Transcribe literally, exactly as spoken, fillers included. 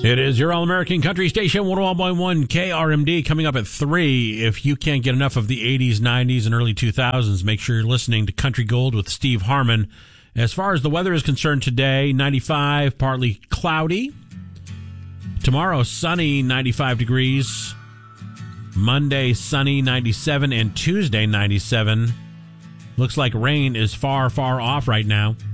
It is your All-American Country Station, one oh one point one K R M D, coming up at three. If you can't get enough of the eighties, nineties, and early two thousands, make sure you're listening to Country Gold with Steve Harmon. As far as the weather is concerned today, ninety-five, partly cloudy. Tomorrow, sunny, ninety-five degrees. Monday, sunny, ninety-seven, and Tuesday, ninety-seven. Looks like rain is far, far off right now.